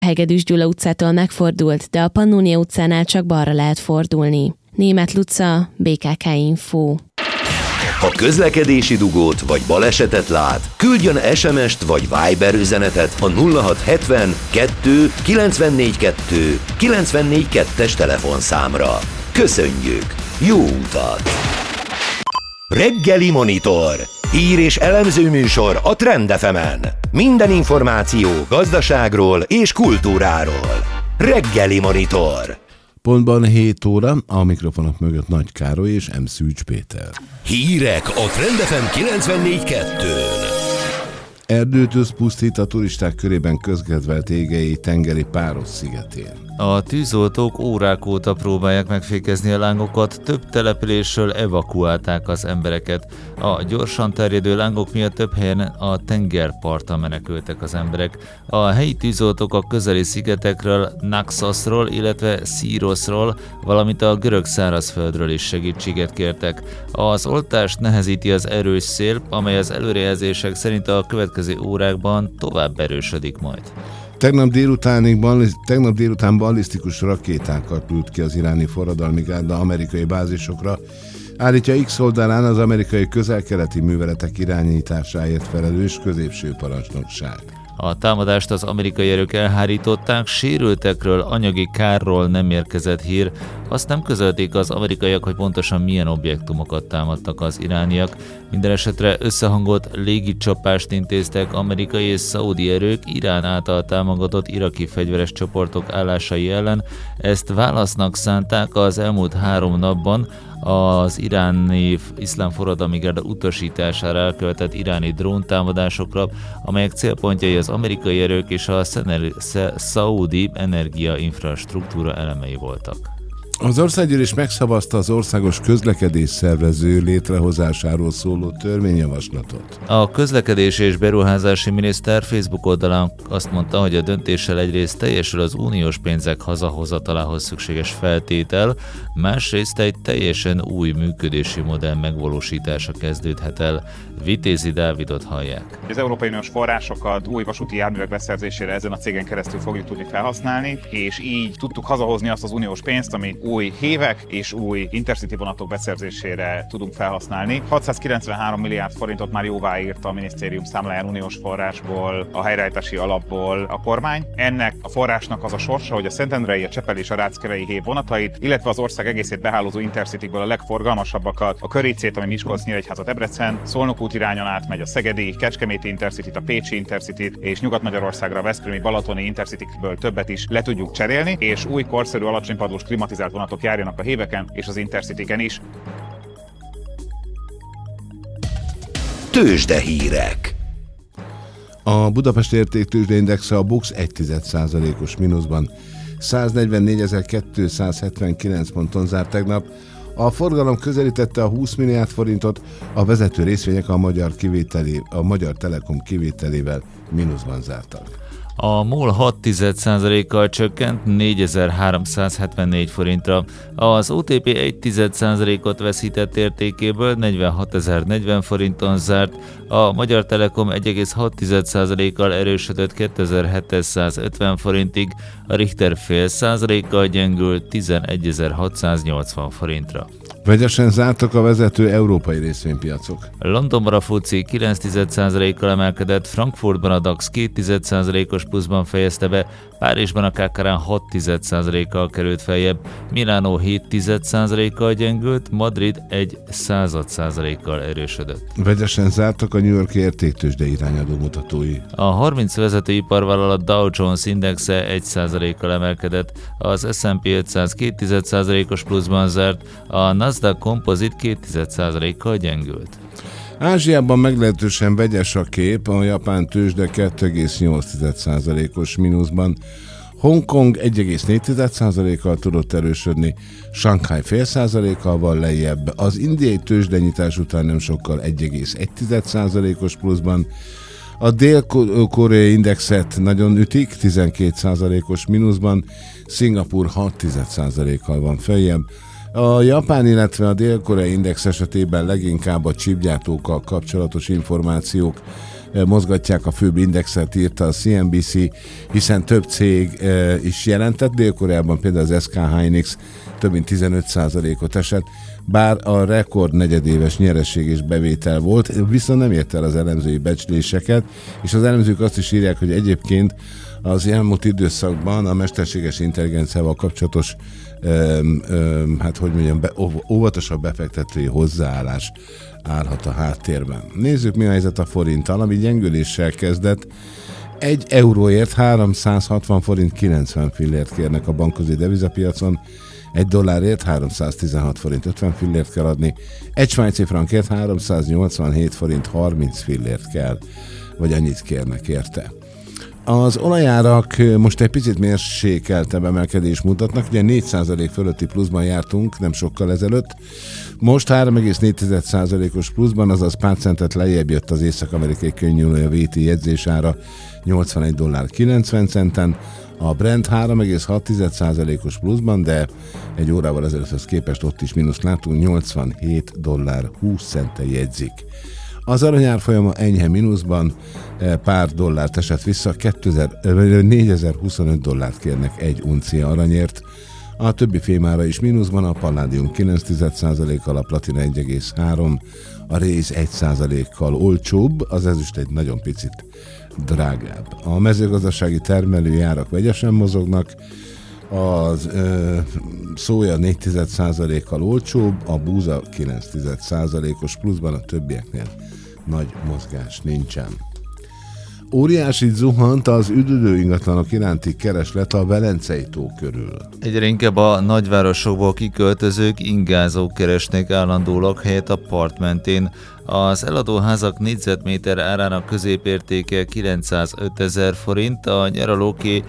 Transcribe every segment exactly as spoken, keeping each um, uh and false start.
Hegedűs Gyula utcától megfordult, de a Pannonia utcánál csak balra lehet fordulni. Németh Luca, bé ká ká Info. Ha közlekedési dugót vagy balesetet lát, küldjön es em est vagy Viber üzenetet a nulla hat hetven kettő kilencvennégy kettő kilencvennégy kettes telefonszámra. Köszönjük! Jó utat! Reggeli Monitor. Hír és elemző műsor a Trend ef emen. Minden információ gazdaságról és kultúráról. Reggeli Monitor. Pontban hét óra, a mikrofonok mögött Nagy Károly és M. Szűcs Péter. Hírek a Trend ef em kilencvennégy kettőn. Erdőtűz pusztít a turisták körében közkedvelt égei tengeri Páros szigetén. A tűzoltók órák óta próbálják megfékezni a lángokat, több településről evakuálták az embereket. A gyorsan terjedő lángok miatt több helyen a tengerpartra menekültek az emberek. A helyi tűzoltók a közeli szigetekről, Naxosról, illetve Szíroszról, valamint a görög szárazföldről is segítséget kértek. Az oltást nehezíti az erős szél, amely az előrejelzések szerint a következő órákban tovább erősödik majd. Tegnap, délutánig, tegnap délután ballisztikus rakétákat lőtt ki az iráni forradalmi gárda amerikai bázisokra, állítja X oldalán az amerikai közel-keleti műveletek irányításáért felelős középső parancsnokság. A támadást az amerikai erők elhárították, sérültekről, anyagi kárról nem érkezett hír. Azt nem közölték az amerikaiak, hogy pontosan milyen objektumokat támadtak az irániak. Minden esetre összehangolt légicsapást intéztek amerikai és szaudi erők Irán által támogatott iraki fegyveres csoportok állásai ellen. Ezt válasznak szánták az elmúlt három napban az iráni iszlám forradalmi gárda utasítására elkövetett iráni dróntámadásokra, amelyek célpontjai az amerikai erők és a szaudi energiainfrastruktúra elemei voltak. Az országgyűlés megszavazta az országos közlekedés szervező létrehozásáról szóló törvényjavaslatot. A közlekedés és beruházási miniszter Facebook oldalán azt mondta, hogy a döntéssel egyrészt teljesül az uniós pénzek hazahozatalához szükséges feltétel, másrészt egy teljesen új működési modell megvalósítása kezdődhet el. Vitézi Dávidot hallják. Az Európai Uniós forrásokat új vasúti járművek beszerzésére ezen a cégen keresztül fogjuk tudni felhasználni, és így tudtuk hazahozni azt az uniós pénzt, ami új hévek és új intercity vonatok beszerzésére tudunk felhasználni. hatszázkilencvenhárom milliárd forintot már jóváírta a minisztérium számláján uniós forrásból, a helyreállítási alapból a kormány. Ennek a forrásnak az a sorsa, hogy a szentendrei, a csepeli és a ráckevei hév vonatait, illetve az ország egészét behálózó intercitykből a legforgalmasabbakat, a Köricét, ami Miskolc-Nyíregyháza Debrecen, Szolnok út irányon átmegy a szegedi, kecskeméti intercityt, a pécsi intercityt és Nyugat-Magyarországra a veszprémi balatoni intercitykből többet is le tudjuk cserélni, és új korszerű alacsonypadlós klimatizált vonatok járjanak a héveken és az intercityken is. Tőzsdehírek. A Budapest értéktőzsdeindexe a BUX egy egész egy százalékos mínuszban száznegyvennégyezer-kétszázhetvenkilenc ponton zárt tegnap. A forgalom közelítette a húsz milliárd forintot, a vezető részvények a Magyar, kivételi, a Magyar Telekom kivételével mínuszban zártak. A MOL hat egész egy százalékkal csökkent négyezer-háromszázhetvennégy forintra. Az o té pé egy egész egy százalékot veszített értékéből negyvenhatezer-negyven forinton zárt. A Magyar Telekom egy egész hat százalékkal erősödött kétezer-hétszázötven forintig, a Richter fél százalékkal gyengült tizenegyezer-hatszáznyolcvan forintra. Vegyesen zártak a vezető európai részvénypiacok. Londonban a FUCI kilenc egész egy százalékkal emelkedett, Frankfurtban a DAX két egész egy százalékos pluszban fejezte be, Párizsban a Kákárán hat egész egy százalékkal került feljebb, Milánó hét egész egy százalékkal gyengült, Madrid egy század százalékkal erősödött. Vegyesen zártak a New York értéktőzsde irányadó mutatói. A harminc vezető iparvállalat Dow Jones indexe egy százalékkal emelkedett, az es and pé ötszáz két egész egy százalékos pluszban zárt, a Nasdaq Composite két egész egy százalékkal gyengült. Ázsiában meglehetősen vegyes a kép, a japán tőzsde két egész nyolc százalékos mínuszban, Hongkong egy egész négy százalékkal tudott erősödni, Shanghai fél százalékkal van lejjebb, az indiai tőzsdenyitás után nem sokkal egy egész egy százalékos pluszban, a dél-koreai indexet nagyon ütik, tizenkét százalékos mínuszban, Szingapúr hat egész egy százalékkal van feljebb. A japán, illetve a dél-koreai index esetében leginkább a chipgyártókkal kapcsolatos információk mozgatják a főbb indexet, írta a cé en bé cé, hiszen több cég is jelentett. Dél-Koreában például az es ká Hynix több mint tizenöt százalékot esett, bár a rekord negyedéves nyereség és bevétel volt, viszont nem ért el az elemzői becsléseket, és az elemzők azt is írják, hogy egyébként az elmúlt időszakban a mesterséges intelligenciával kapcsolatos öm, öm, hát hogy mondjam, be, óvatosabb befektetői hozzáállás állhat a háttérben. Nézzük, mi a helyzet a forinttal, ami gyengüléssel kezdett. Egy euróért háromszázhatvan forint kilencven fillért kérnek a bankközi devizapiacon, egy dollárért háromszáztizenhat forint ötven fillért kell adni, egy svájci frankért háromszáznyolcvanhét forint harminc fillért kell, vagy annyit kérnek érte. Az olajárak most egy picit mérsékeltebb emelkedést mutatnak, ugye négy százalék fölötti pluszban jártunk nem sokkal ezelőtt, most három egész négy százalékos pluszban, azaz pár centet lejjebb jött az észak-amerikai könnyűlő vé té jegyzésára nyolcvanegy dollár kilencven centen, a Brent három egész hat százalékos pluszban, de egy órával ezelőtthez képest ott is mínusz látunk, nyolcvanhét dollár húsz cente jegyzik. Az arany árfolyama enyhe mínuszban, pár dollárt esett vissza, négyezer-huszonöt dollárt kérnek egy uncia aranyért. A többi fémára is mínuszban, a palládium kilenc százalékkal, a platina egy egész három, a réz egy százalékkal olcsóbb, az ezüst egy nagyon picit drágább. A mezőgazdasági termelői árak vegyesen mozognak, az ö, szója négy százalékkal olcsóbb, a búza kilenc százalékos pluszban, a többieknél nagy mozgás nincsen. Óriási zuhant az üdülő ingatlanok iránti kereslet a Velencei tó körül. Egyre inkább a nagyvárosokból kiköltözők, ingázók keresnek állandó lakhelyet a part mentén. Az eladóházak négyzetméter árának középértéke kilencszázötezer forint, a nyaralóké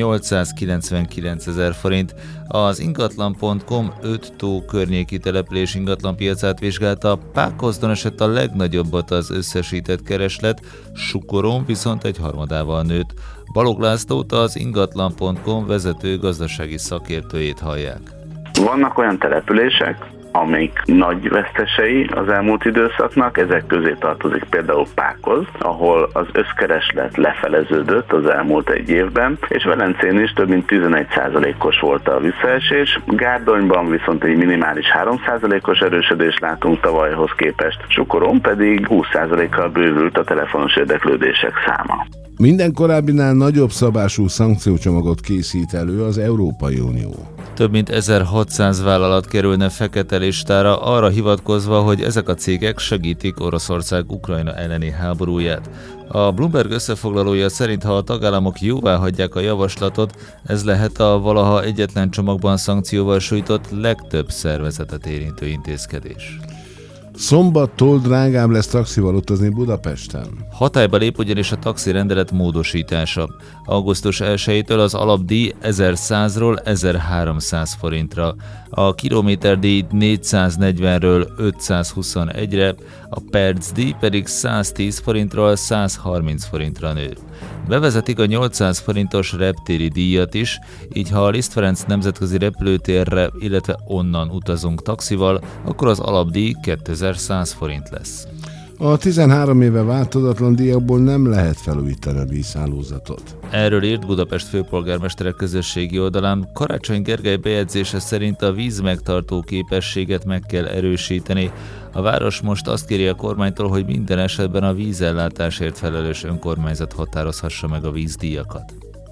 nyolcszázkilencvenkilencezer forint. Az ingatlan pont com öt tó környéki település ingatlanpiacát vizsgálta, Pákozdon esett a legnagyobbat az összesített kereslet, Sukoron viszont egy harmadával nőtt. Balogh Lászlót, az ingatlan pont com vezető gazdasági szakértőjét hallják. Vannak olyan települések, amik nagy vesztesei az elmúlt időszaknak, ezek közé tartozik például Pákoz, ahol az összkereslet lefeleződött az elmúlt egy évben, és Velencén is több mint tizenegy százalékos volt a visszaesés, Gárdonyban viszont egy minimális három százalékos erősödést látunk tavalyhoz képest, Sukoron pedig húsz százalékkal bővült a telefonos érdeklődések száma. Minden korábbinál nagyobb szabású szankciócsomagot készít elő az Európai Unió. Több mint ezerhatszáz vállalat kerülne fekete listára, arra hivatkozva, hogy ezek a cégek segítik Oroszország Ukrajna elleni háborúját. A Bloomberg összefoglalója szerint, ha a tagállamok jóvá hagyják a javaslatot, ez lehet a valaha egyetlen csomagban szankcióval sújtott legtöbb szervezetet érintő intézkedés. Szombattól drágább lesz taxival utazni Budapesten. Hatályba lép ugyanis a taxi rendelet módosítása. augusztus elsejétől az alapdíj ezerszázról ezerháromszáz forintra, a kilométerdíj négyszáznegyvenről ötszázhuszonegyre, a percdíj pedig száztíz forintról százharminc forintra nő. Bevezetik a nyolcszáz forintos reptéri díjat is, így ha a Liszt Ferenc nemzetközi repülőtérre, illetve onnan utazunk taxival, akkor az alapdíj kétezer-száz forint lesz. A tizenhárom éve változatlan díjakból nem lehet felújítani a vízhálózatot. Erről írt Budapest főpolgármestere közösségi oldalán. Karácsony Gergely bejegyzése szerint a víz megtartó képességet meg kell erősíteni. A város most azt kéri a kormánytól, hogy minden esetben a vízellátásért felelős önkormányzat határozhassa meg a vízdíjakat.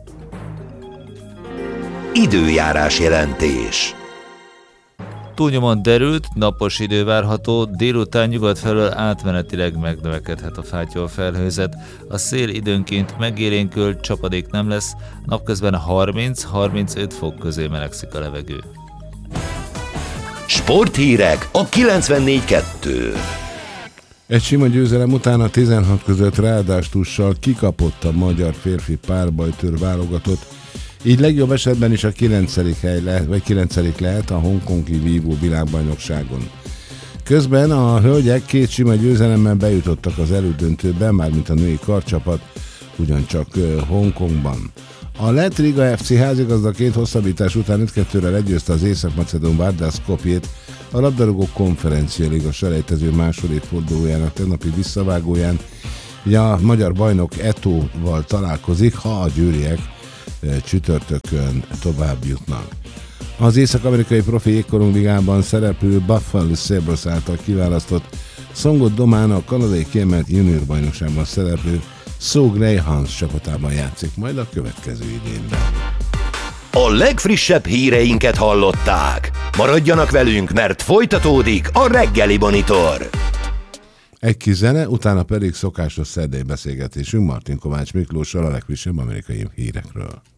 Időjárás jelentés. Túlnyomon derült, napos idő várható, délután nyugat felől átmenetileg megnövekedhet a fátyol felhőzet. A szél időnként megélénkül, csapadék nem lesz, napközben harminc-harmincöt fok közé melegszik a levegő. Sporthírek a kilencvennégy kettő. Egy sima győzelem után a tizenhat között ráadástussal kikapott a magyar férfi párbajtőr válogatott, így legjobb esetben is a kilencedik hely lehet, vagy kilencedik lehet a hongkongi vívó világbajnokságon. Közben a hölgyek két sima győzelemmel bejutottak az elődöntőbe, mármint a női karcsapat, ugyancsak Hongkongban. A Lett Riga ef cé házigazdaként hosszabbítás után öt kettőre legyőzte az észak-macedón Vardar Skopjét a labdarúgó konferencia liga selejtező második fordulójának tegnapi visszavágóján, Ugye a magyar bajnok Etóval találkozik, ha a győriek csütörtökön tovább jutnak. Az észak-amerikai profi jégkorongligában szereplő Buffalo Sabres által kiválasztott Songot Domán a kanadai kiemelt junior bajnokságban szereplő Sault Greyhounds csapatában játszik majd a következő idényben. A legfrissebb híreinket hallották. Maradjanak velünk, mert folytatódik a reggeli Monitor. Egy kis zene, utána pedig szokásos szerdai beszélgetésünk Martin Kovács Miklóssal a legfrissebb amerikai hírekről.